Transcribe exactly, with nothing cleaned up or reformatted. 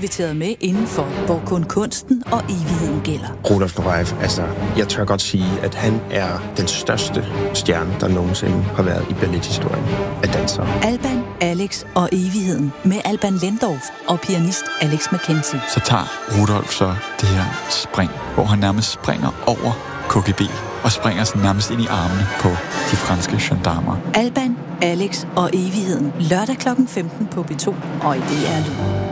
inviteret med indenfor, hvor kun kunsten og evigheden gælder. Rudolf Nureyev, altså, jeg tør godt sige, at han er den største stjerne, der nogensinde har været i ballethistorien af dansere. Alban, Alex og evigheden med Alban Lendorf og pianist Alex McKenzie. Så tager Rudolf så det her spring, hvor han nærmest springer over K G B og springer sådan nærmest ind i armene på de franske gendarmer. Alban, Alex og evigheden lørdag klokken femten på B to og i D R Lyd.